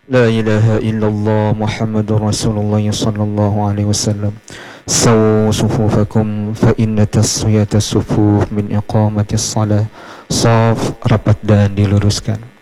La ilaha illallah Muhammadur Rasulullah sallallahu alaihi wasallam. Sawu sufufakum fa inna taswiyata sufuf min iqamatis salah. Saf rapat dan diluruskan.